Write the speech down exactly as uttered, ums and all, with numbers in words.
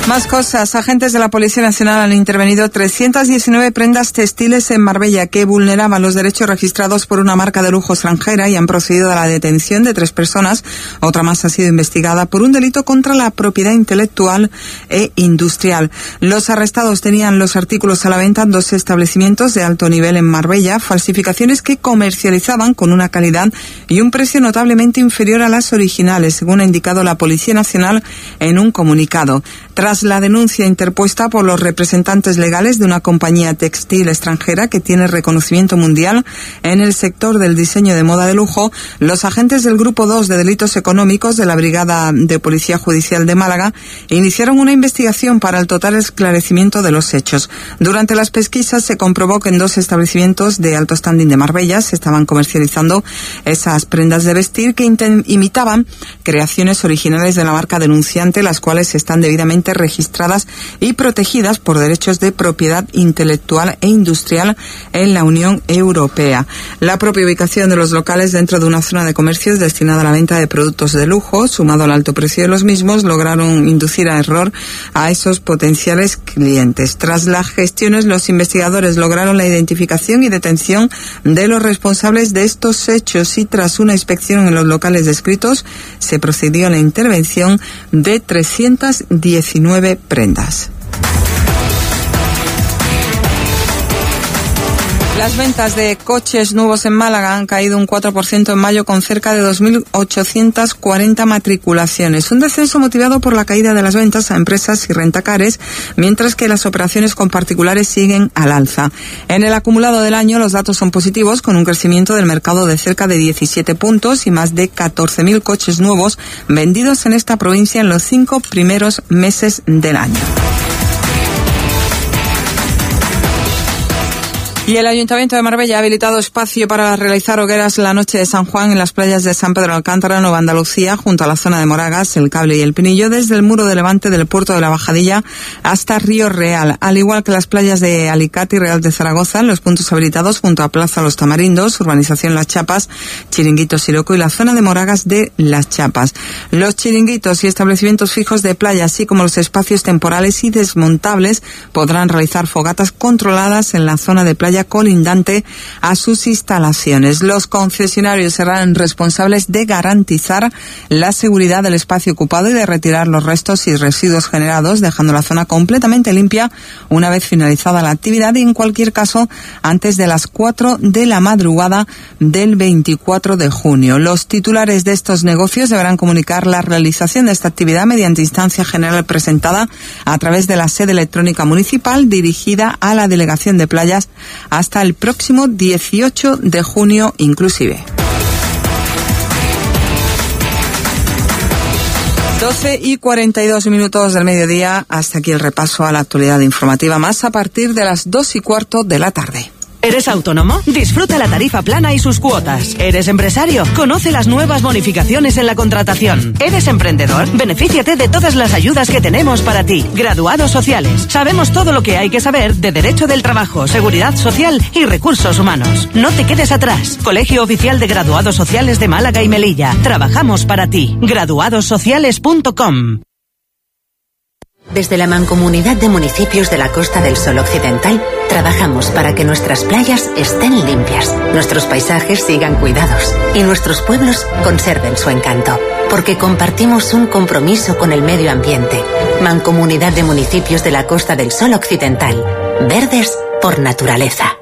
Más cosas. Agentes de la Policía Nacional han intervenido trescientas diecinueve prendas textiles en Marbella que vulneraban los derechos registrados por una marca de lujo extranjera y han procedido a la detención de tres personas. Otra más ha sido investigada por un delito contra la propiedad intelectual e industrial. Los arrestados tenían los artículos a la venta en dos establecimientos de alto nivel en Marbella, falsificaciones que comercializaban con una calidad y un precio notablemente inferior a las originales, según ha indicado la Policía Nacional en un comunicado. Tras la denuncia interpuesta por los representantes legales de una compañía textil extranjera que tiene reconocimiento mundial en el sector del diseño de moda de lujo, los agentes del Grupo dos de Delitos Económicos de la Brigada de Policía Judicial de Málaga iniciaron una investigación para el total esclarecimiento de los hechos. Durante las pesquisas se comprobó que en dos establecimientos de alto standing de Marbella se estaban comercializando esas prendas de vestir que imitaban creaciones originales de la marca denunciante, las cuales están debidamente registradas y protegidas por derechos de propiedad intelectual e industrial en la Unión Europea. La propia ubicación de los locales dentro de una zona de comercios destinada a la venta de productos de lujo, sumado al alto precio de los mismos, lograron inducir a error a esos potenciales clientes. Tras las gestiones, los investigadores lograron la identificación y detención de los responsables de estos hechos y tras una inspección en los locales descritos se procedió a la intervención de trescientas diecinueve prendas. Las ventas de coches nuevos en Málaga han caído un cuatro por ciento en mayo con cerca de dos mil ochocientas cuarenta matriculaciones. Un descenso motivado por la caída de las ventas a empresas y rentacares, mientras que las operaciones con particulares siguen al alza. En el acumulado del año los datos son positivos, con un crecimiento del mercado de cerca de diecisiete puntos y más de catorce mil coches nuevos vendidos en esta provincia en los cinco primeros meses del año. Y el Ayuntamiento de Marbella ha habilitado espacio para realizar hogueras la noche de San Juan en las playas de San Pedro de Alcántara, Nueva Andalucía, junto a la zona de Moragas, El Cable y El Pinillo, desde el muro de levante del puerto de la Bajadilla hasta Río Real, al igual que las playas de Alicante y Real de Zaragoza, en los puntos habilitados junto a Plaza Los Tamarindos, Urbanización Las Chapas, Chiringuitos Siroco y la zona de Moragas de Las Chapas. Los chiringuitos y establecimientos fijos de playa, así como los espacios temporales y desmontables, podrán realizar fogatas controladas en la zona de playa colindante a sus instalaciones. Los concesionarios serán responsables de garantizar la seguridad del espacio ocupado y de retirar los restos y residuos generados, dejando la zona completamente limpia una vez finalizada la actividad y en cualquier caso antes de las cuatro de la madrugada del veinticuatro de junio. Los titulares de estos negocios deberán comunicar la realización de esta actividad mediante instancia general presentada a través de la sede electrónica municipal dirigida a la Delegación de Playas hasta el próximo dieciocho de junio inclusive. doce y cuarenta y dos minutos del mediodía. Hasta aquí el repaso a la actualidad informativa, más a partir de las dos y cuarto de la tarde. ¿Eres autónomo? Disfruta la tarifa plana y sus cuotas. ¿Eres empresario? Conoce las nuevas bonificaciones en la contratación. ¿Eres emprendedor? Benefíciate de todas las ayudas que tenemos para ti. Graduados sociales. Sabemos todo lo que hay que saber de Derecho del Trabajo, Seguridad Social y Recursos Humanos. No te quedes atrás. Colegio Oficial de Graduados Sociales de Málaga y Melilla. Trabajamos para ti. graduados sociales punto com. Desde la Mancomunidad de Municipios de la Costa del Sol Occidental, trabajamos para que nuestras playas estén limpias, nuestros paisajes sigan cuidados y nuestros pueblos conserven su encanto. Porque compartimos un compromiso con el medio ambiente. Mancomunidad de Municipios de la Costa del Sol Occidental. Verdes por naturaleza.